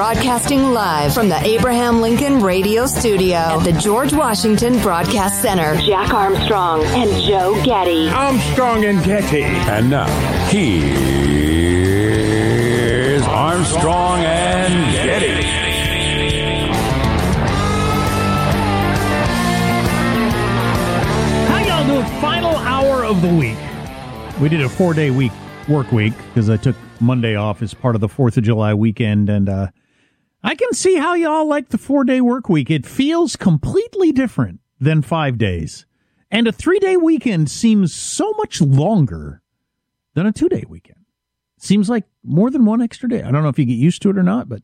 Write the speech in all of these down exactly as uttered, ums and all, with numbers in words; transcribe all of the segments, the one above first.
broadcasting live from the Abraham Lincoln Radio Studio at the George Washington Broadcast Center. Jack Armstrong and Joe Getty. Armstrong and Getty. And now, here's Armstrong and Getty. How y'all doing? Final hour of the week. We did a four-day week work week because I took Monday off as part of the fourth of July weekend, and uh, I can see how y'all like the four-day work week. It feels completely different than five days. And a three-day weekend seems so much longer than a two-day weekend. Seems like more than one extra day. I don't know if you get used to it or not, but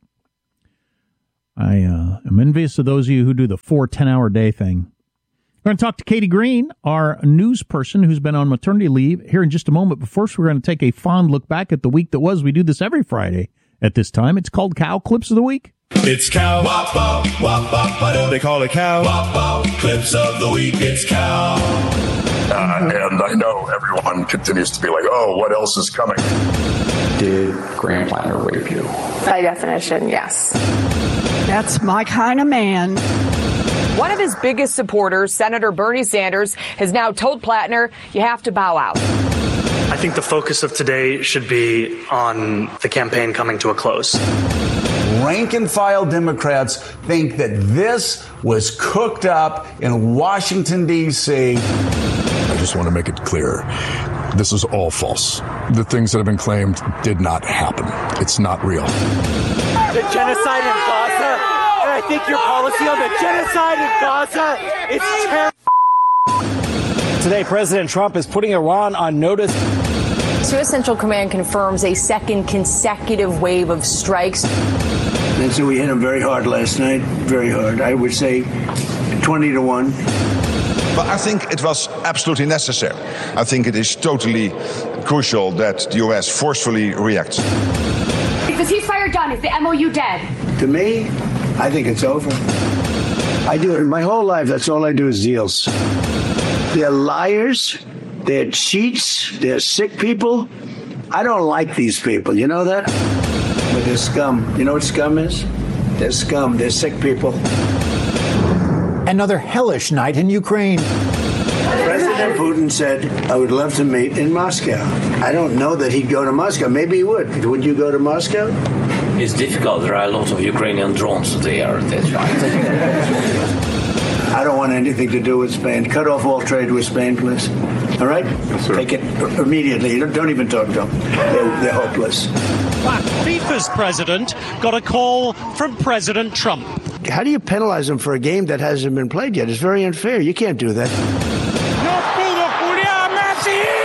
I uh, am envious of those of you who do the four ten-hour day thing. We're going to talk to Katie Green, our news person who's been on maternity leave, here in just a moment. But first, we're going to take a fond look back at the week that was. We do this every Friday at this time. It's called Cow Clips of the Week. It's Cow. Wop, wop, wop, wop, wop. They call it Cow. Wop, wop. Clips of the Week. It's Cow. Uh, and I know everyone continues to be like, oh, what else is coming? Did Graham Plattner rape you? By definition, yes. That's my kind of man. One of his biggest supporters, Senator Bernie Sanders, has now told Plattner, you have to bow out. I think the focus of today should be on the campaign coming to a close. Rank and file Democrats think that this was cooked up in Washington, D C I just want to make it clear. This is all false. The things that have been claimed did not happen. It's not real. The genocide in Gaza, and I think your policy on the genocide in Gaza is terrible. Today, President Trump is putting Iran on notice. U S Central Command confirms a second consecutive wave of strikes. And so we hit them very hard last night, very hard. I would say twenty to one. But I think it was absolutely necessary. I think it is totally crucial that the U S forcefully reacts. Is the ceasefire done? Is the M O U dead? To me, I think it's over. I do it my whole life. That's all I do is deals. They're liars. They're cheats. They're sick people. I don't like these people. You know that? But they're scum. You know what scum is? They're scum. They're sick people. Another hellish night in Ukraine. President Putin said, I would love to meet in Moscow. I don't know that he'd go to Moscow. Maybe he would. Would you go to Moscow? It's difficult. There are a lot of Ukrainian drones there. That's right. I don't want anything to do with Spain. Cut off all trade with Spain, please. All right? Yes, take it immediately. Don't, don't even talk to them. They're, they're hopeless. FIFA's president got a call from President Trump. How do you penalize them for a game that hasn't been played yet? It's very unfair. You can't do that.